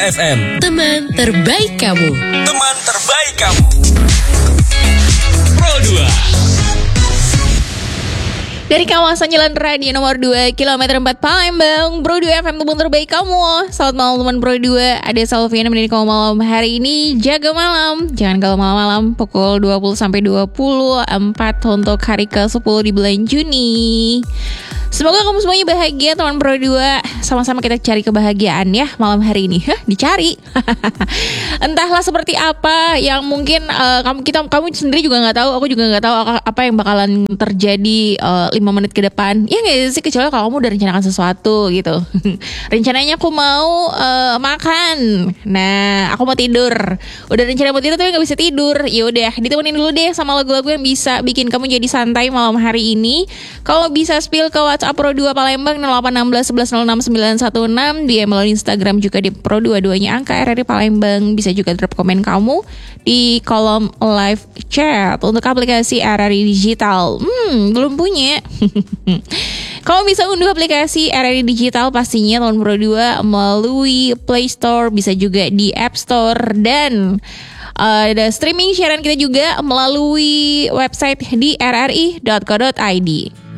FM. Teman terbaik kamu. Teman terbaik kamu. Pro 2. Dari kawasan Jalan Radio nomor 2 kilometer 4 Palembang, Pro 2 FM teman terbaik kamu. Selamat malam teman Pro 2. Ada Salviana menemani kamu malam hari ini. Jaga malam, jangan kalau malam-malam. Pukul 20 sampai 24 untuk hari ke-10 di bulan Juni. Semoga kamu semuanya bahagia teman Pro 2. Sama-sama kita cari kebahagiaan ya malam hari ini. Dicari. Entahlah seperti apa yang mungkin kamu sendiri juga nggak tahu, aku juga nggak tahu apa yang bakalan terjadi 5 menit ke depan. Ya nggak sih, kecuali kalau kamu udah rencanakan sesuatu gitu. Rencananya aku mau makan. Nah, aku mau tidur. Udah rencana mau tidur tapi nggak bisa tidur. Ya udah, ditemenin dulu deh sama lagu-lagu yang bisa bikin kamu jadi santai malam hari ini. Kalau bisa spill ke WhatsApp Pro 2 Palembang 0816 11 06 916, di email Instagram juga di Pro 2-2-nya angka RRI Palembang. Bisa juga drop komen kamu di kolom live chat untuk aplikasi RRI Digital. Belum punya. Kamu bisa unduh aplikasi RRI Digital pastinya tahun Pro 2 melalui Play Store, bisa juga di App Store, dan ada streaming siaran kita juga melalui website di rri.co.id.